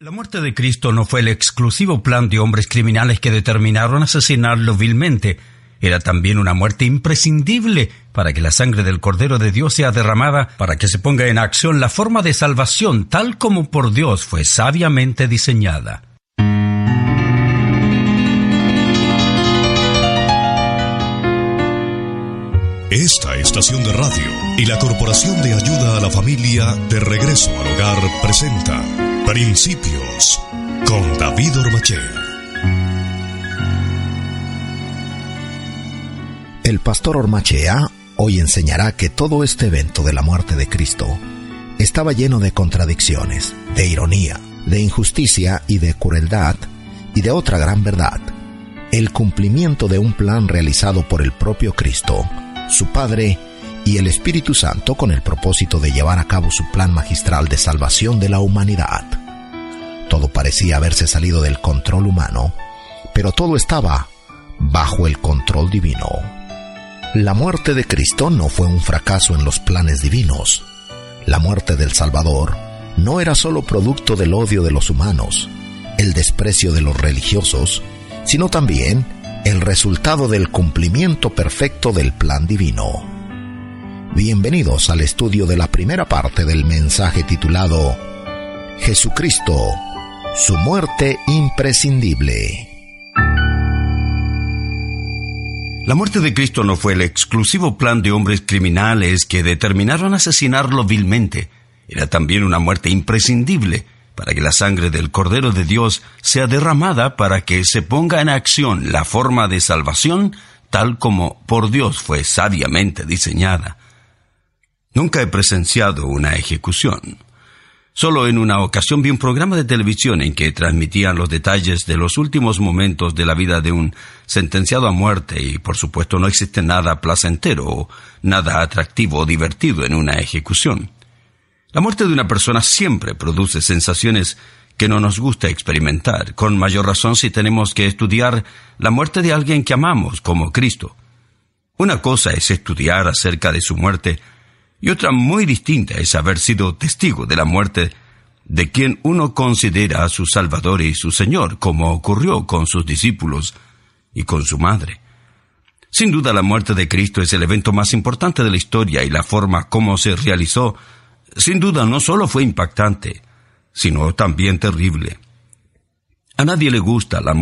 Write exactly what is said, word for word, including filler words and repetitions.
La muerte de Cristo no fue el exclusivo plan de hombres criminales que determinaron asesinarlo vilmente. Era también una muerte imprescindible para que la sangre del Cordero de Dios sea derramada, para que se ponga en acción la forma de salvación tal como por Dios fue sabiamente diseñada. Esta estación de radio y la Corporación de Ayuda a la Familia de Regreso al Hogar presenta Principios con David Ormachea. El pastor Ormachea hoy enseñará que todo este evento de la muerte de Cristo estaba lleno de contradicciones, de ironía, de injusticia y de crueldad, y de otra gran verdad: el cumplimiento de un plan realizado por el propio Cristo, su Padre y el Espíritu Santo, con el propósito de llevar a cabo su plan magistral de salvación de la humanidad. Todo parecía haberse salido del control humano, pero todo estaba bajo el control divino. La muerte de Cristo no fue un fracaso en los planes divinos. La muerte del Salvador no era solo producto del odio de los humanos, el desprecio de los religiosos, sino también el resultado del cumplimiento perfecto del plan divino. Bienvenidos al estudio de la primera parte del mensaje titulado Jesucristo, su muerte imprescindible. La muerte de Cristo no fue el exclusivo plan de hombres criminales que determinaron asesinarlo vilmente. Era también una muerte imprescindible para que la sangre del Cordero de Dios sea derramada, para que se ponga en acción la forma de salvación tal como por Dios fue sabiamente diseñada. Nunca he presenciado una ejecución. Solo en una ocasión vi un programa de televisión en que transmitían los detalles de los últimos momentos de la vida de un sentenciado a muerte, y por supuesto no existe nada placentero o nada atractivo o divertido en una ejecución. La muerte de una persona siempre produce sensaciones que no nos gusta experimentar, con mayor razón si tenemos que estudiar la muerte de alguien que amamos, como Cristo. Una cosa es estudiar acerca de su muerte, y otra muy distinta es haber sido testigo de la muerte de quien uno considera a su Salvador y su Señor, como ocurrió con sus discípulos y con su madre. Sin duda, la muerte de Cristo es el evento más importante de la historia, y la forma como se realizó, sin duda, no solo fue impactante, sino también terrible. A nadie le gusta la